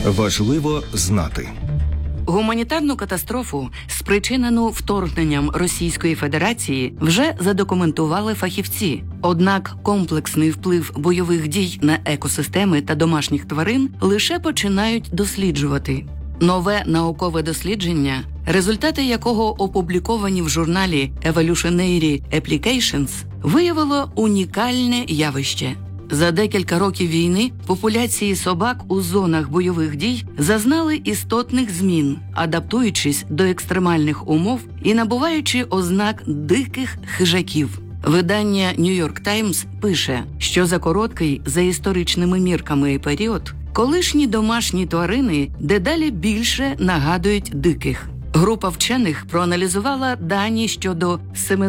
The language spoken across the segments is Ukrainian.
Важливо знати. Гуманітарну катастрофу, спричинену вторгненням Російської Федерації, вже задокументували фахівці. Однак комплексний вплив бойових дій на екосистеми та домашніх тварин лише починають досліджувати. Нове наукове дослідження, результати якого опубліковані в журналі Evolutionary Applications, виявило унікальне явище. За декілька років війни популяції собак у зонах бойових дій зазнали істотних змін, адаптуючись до екстремальних умов і набуваючи ознак диких хижаків. Видання New York Times пише, що за короткий, за історичними мірками період, колишні домашні тварини дедалі більше нагадують диких. Група вчених проаналізувала дані щодо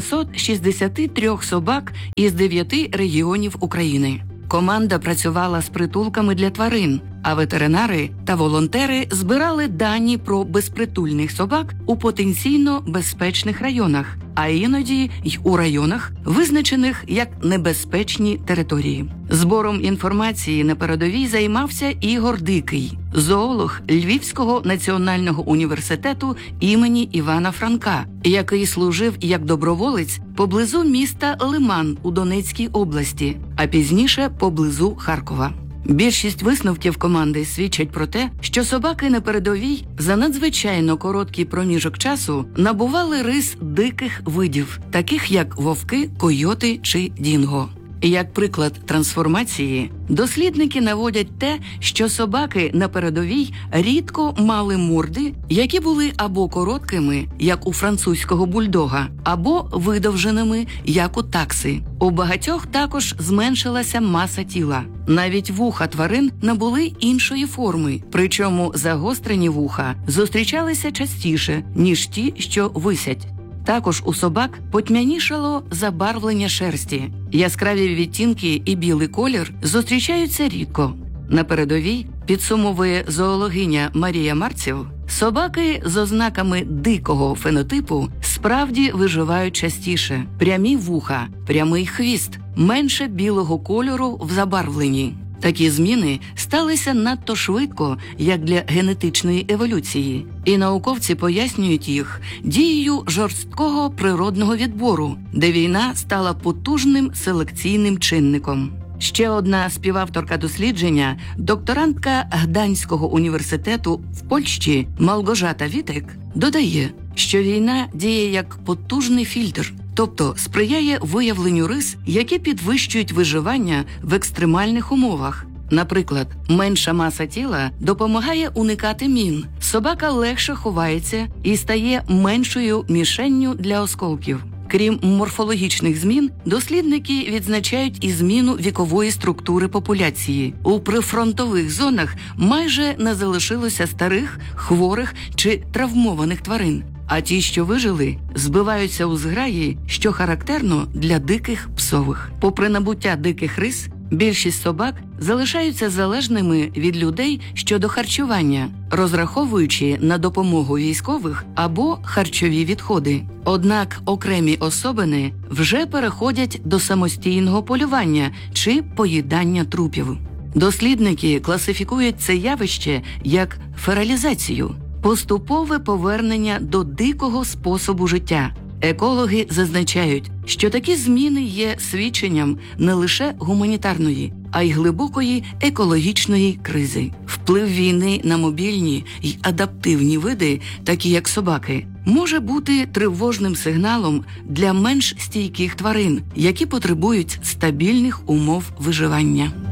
763 собак із 9 регіонів України. Команда працювала з притулками для тварин, а ветеринари та волонтери збирали дані про безпритульних собак у потенційно безпечних районах, а іноді й у районах, визначених як небезпечні території. Збором інформації на передовій займався Ігор Дикий, зоолог Львівського національного університету імені Івана Франка, який служив як доброволець поблизу міста Лиман у Донецькій області, а пізніше поблизу Харкова. Більшість висновків команди свідчать про те, що собаки на передовій за надзвичайно короткий проміжок часу набували рис диких видів, таких як вовки, койоти чи дінго. Як приклад трансформації, дослідники наводять те, що собаки на передовій рідко мали морди, які були або короткими, як у французького бульдога, або видовженими, як у такси. У багатьох також зменшилася маса тіла. Навіть вуха тварин набули іншої форми, причому загострені вуха зустрічалися частіше, ніж ті, що висять. Також у собак потьмянішало забарвлення шерсті. Яскраві відтінки і білий колір зустрічаються рідко. На передовій, підсумовує зоологиня Марія Марців, собаки з ознаками дикого фенотипу справді виживають частіше. Прямі вуха, прямий хвіст, менше білого кольору в забарвленні. Такі зміни сталися надто швидко, як для генетичної еволюції, і науковці пояснюють їх дією жорсткого природного відбору, де війна стала потужним селекційним чинником. Ще одна співавторка дослідження, докторантка Гданського університету в Польщі Малгожата Вітек, додає, що війна діє як потужний фільтр, тобто сприяє виявленню рис, які підвищують виживання в екстремальних умовах. Наприклад, менша маса тіла допомагає уникати мін, собака легше ховається і стає меншою мішенню для осколків. Крім морфологічних змін, дослідники відзначають і зміну вікової структури популяції. У прифронтових зонах майже не залишилося старих, хворих чи травмованих тварин, а ті, що вижили, збиваються у зграї, що характерно для диких псових. Попри набуття диких рис, більшість собак залишаються залежними від людей щодо харчування, розраховуючи на допомогу військових або харчові відходи. Однак окремі особини вже переходять до самостійного полювання чи поїдання трупів. Дослідники класифікують це явище як фералізацію – поступове повернення до дикого способу життя. Екологи зазначають, що такі зміни є свідченням не лише гуманітарної, а й глибокої екологічної кризи. Вплив війни на мобільні й адаптивні види, такі як собаки, може бути тривожним сигналом для менш стійких тварин, які потребують стабільних умов виживання.